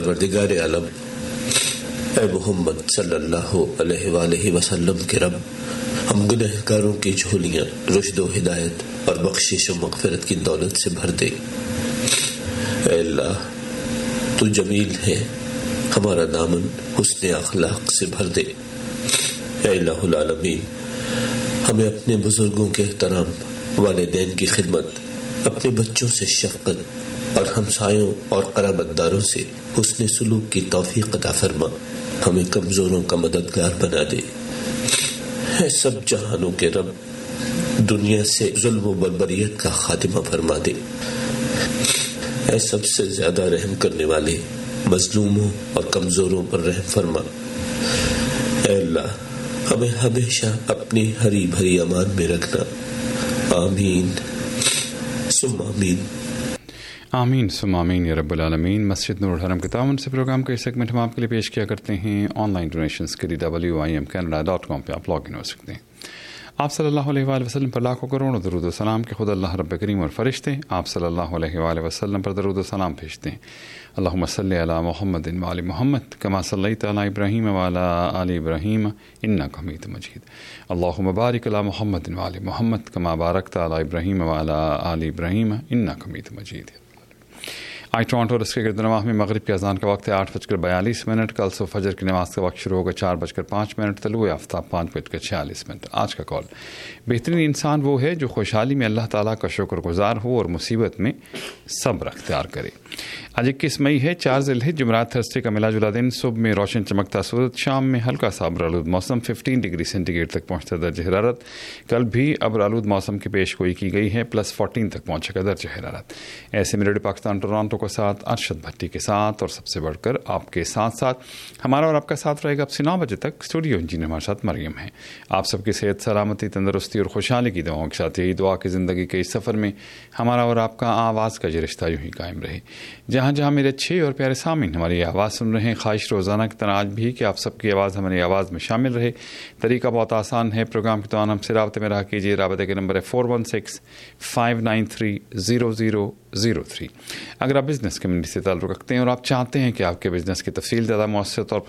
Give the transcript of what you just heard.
پروردگار عالم، اے محمد صلی اللہ علیہ وآلہ وسلم کے رب، ہم گنہگاروں کی جھولیاں رشد و ہدایت اور بخشش و مغفرت کی دولت سے بھر دے۔ اے اللہ تو جمیل ہے، ہمارا دامن حسن اخلاق سے بھر دے۔ اے الہ العالمین، ہمیں اپنے بزرگوں کے احترام، والدین کی خدمت، اپنے بچوں سے شفقت اور ہمسایوں اور قرابت داروں سے حسن سلوک کی توفیق عطا فرما۔ ہمیں کمزوروں کا مددگار بنا دے۔ اے سب جہانوں کے رب، دنیا سے ظلم و بربریت کا خاتمہ فرما دے۔ اے سب سے زیادہ رحم کرنے والے، مظلوموں اور کمزوروں پر رحم فرما۔ اے اللہ، ہمیں ہمیشہ اپنی ہری بھری امان میں رکھنا۔ آمین ثم آمین۔ آمین ثم آمین یا رب العالمین۔ مسجد نور الحرم کے تعاون سے پروگرام کا یہ سیگمنٹ ہم آپ کے لیے پیش کیا کرتے ہیں۔ آن لائن ڈونیشنز کے لیے WIMCanada.com پہ آپ لاگ ان ہو سکتے ہیں۔ آپ صلی اللہ علیہ وآلہ وسلم پر لاکھوں کروڑوں درود و سلام کہ خود اللہ رب کریم اور فرشتے آپ صلی اللہ علیہ وآلہ وسلم پر درود و سلام بھیجتے ہیں۔ اللہم صلی علی محمد وآل محمد کما صلیت علی ابراہیم وعلی آل ابراہیم انک حمید مجید۔ اللہم بارک علی محمد وآل محمد کما بارکت علی ابراہیم وعلی آل ابراہیم انک حمید مجید۔ آج ٹورانٹو اور اس کے گرد و نواح میں مغرب کی اذان کا وقت ہے 8:42۔ کل صبح فجر کی نماز کا وقت شروع ہوگا 4:05۔ طلوع آفتاب 5:46۔ آج کا کال: بہترین انسان وہ ہے جو خوشحالی میں اللہ تعالیٰ کا شکر گزار ہو اور مصیبت میں صبر اختیار کرے۔ آج 21 مئی ہے، 4 ذی الحجہ، جمعرات تھرسڈے کا ملا جلا دن۔ صبح میں روشن چمکتا سورج، شام میں ہلکا سا ابرآلود موسم، 15 ڈگری سینٹی گریڈ تک پہنچتا درجہ حرارت۔ کل بھی ابرآلود موسم کی پیش گوئی کی گئی ہے، +14 تک پہنچے گا درجہ حرارت۔ ایسے میں ریڈیو پاکستان ٹورانٹو کے ساتھ ارشد بھٹی کے ساتھ اور سب سے بڑھ کر آپ کے ساتھ ساتھ ہمارا اور آپ کا ساتھ رہے گا اب سے 9 بجے تک۔ اسٹوڈیو انجینئر ہمارے ساتھ مریم ہے۔ آپ سب کی صحت، سلامتی، تندرستی اور خوشحالی کی دعاؤں کے ساتھ یہی دعا کہ زندگی کے اس سفر میں ہمارا اور آپ کا آواز کا یہ رشتہ یوں ہی قائم رہے۔ جہاں جہاں میرے اچھے اور پیارے سامعین ہماری آواز سن رہے ہیں، خواہش روزانہ کی طرح آج بھی کہ آپ سب کی آواز ہماری آواز میں شامل رہے۔ طریقہ بہت آسان ہے، پروگرام کے دوران ہم سے رابطے میں رہا کیجیے۔ رابطے کے نمبر ہے 416-593-0003۔ اگر آپ بزنس کمیونٹی سے تعلق رکھتے ہیں اور آپ چاہتے ہیں کہ آپ کے بزنس کی تفصیل زیادہ مؤثر طور پر